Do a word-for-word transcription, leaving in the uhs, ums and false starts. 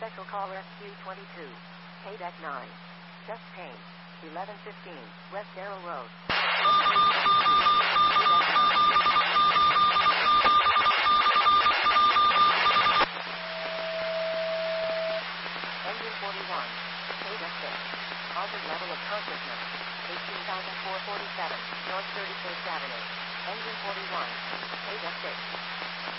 Special Call Rescue twenty-two. K-Deck nine. Chest pain. eleven fifteen. West Arrow Road. Engine forty-one. K-Deck six. Altered level of consciousness. eighteen thousand four hundred forty-seven. North thirty-first Avenue. Engine forty-one. K-Deck six.